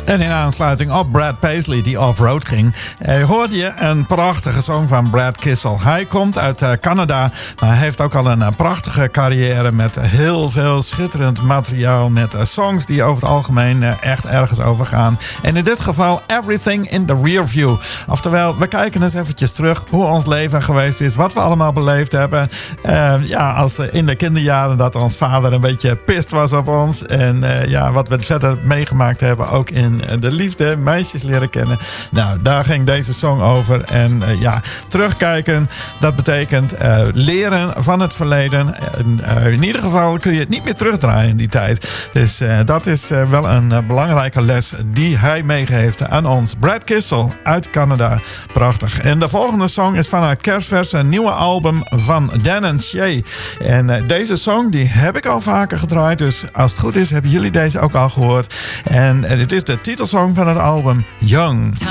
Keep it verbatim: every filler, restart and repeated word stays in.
En in aansluiting op Brad Paisley, die off-road ging, eh, hoorde je een prachtige song van Brad Kissel. Hij komt uit uh, Canada, maar hij heeft ook al een uh, prachtige carrière met heel veel schitterend materiaal, met uh, songs die over het algemeen uh, echt ergens over gaan. En in dit geval Everything in the Rear View. Oftewel, we kijken eens eventjes terug hoe ons leven geweest is, wat we allemaal beleefd hebben. Uh, ja, als uh, in de kinderjaren dat ons vader een beetje pist was op ons. En uh, ja, wat we verder meegemaakt hebben, ook in de liefde, meisjes leren kennen. Nou, daar ging deze song over. En uh, ja, terugkijken, dat betekent uh, leren van het verleden. En, uh, in ieder geval kun je het niet meer terugdraaien in die tijd. Dus uh, dat is uh, wel een uh, belangrijke les die hij meegeeft aan ons. Brad Kissel uit Canada. Prachtig. En de volgende song is vanuit Kerstvers, een nieuwe album van Dan en Shay. En uh, deze song die heb ik al vaker gedraaid. Dus als het goed is, hebben jullie deze ook al gehoord. En uh, dit is de titelsong van het album Young.